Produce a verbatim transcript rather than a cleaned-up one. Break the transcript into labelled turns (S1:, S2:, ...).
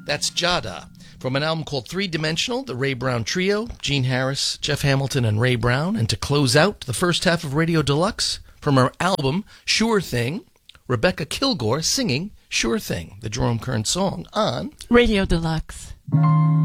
S1: That's Jada. From an album called Three Dimensional, the Ray Brown Trio, Gene Harris, Jeff Hamilton, and Ray Brown. And to close out the first half of Radio Deluxe, from her album Sure Thing, Rebecca Kilgore singing Sure Thing, the Jerome Kern song on
S2: Radio Deluxe.